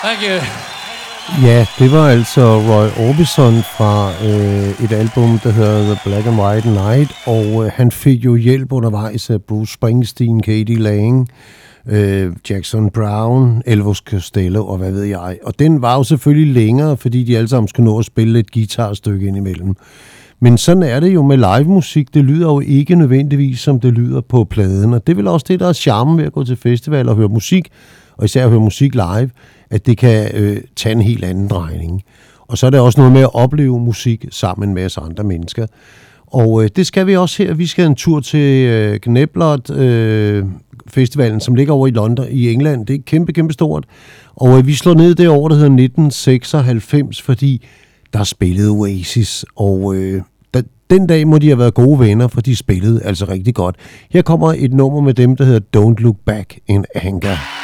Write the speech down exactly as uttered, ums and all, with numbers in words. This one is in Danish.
Thank you. Ja, det var altså Roy Orbison fra øh, et album, der hedder The Black and White Night, og øh, han fik jo hjælp undervejs af Bruce Springsteen, Katie Lang, øh, Jackson Brown, Elvis Costello og hvad ved jeg. Og den var jo selvfølgelig længere, fordi de alle sammen skulle nå at spille et guitarstykke indimellem. Men sådan er det jo med live-musik. Det lyder jo ikke nødvendigvis, som det lyder på pladen. Og det er vel også det, der er charmen ved at gå til festival og høre musik, og især høre musik live, at det kan øh, tage en helt anden drejning. Og så er det også noget med at opleve musik sammen med en masse andre mennesker. Og øh, det skal vi også her. Vi skal en tur til øh, Gneblot øh, Festivalen, som ligger over i London i England. Det er kæmpe, kæmpe stort. Og øh, vi slår ned det år, der hedder nitten seksoghalvfems, fordi der spillede Oasis. Og øh, da, den dag må de have været gode venner, for de spillede altså rigtig godt. Her kommer et nummer med dem, der hedder Don't Look Back in Anger.